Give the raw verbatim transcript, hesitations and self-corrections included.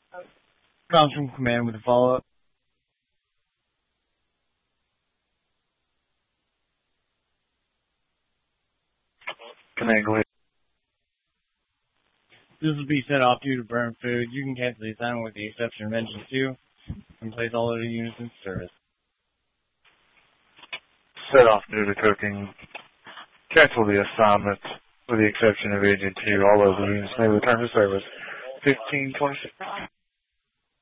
Comes from command with a follow-up. Command, go ahead. This will be set off due to burn food. You can cancel the assignment with the exception of engine two and place all other units in service. Set off due to cooking. Cancel the assignment with the exception of engine two. All other units may return to service. fifteen twenty-six.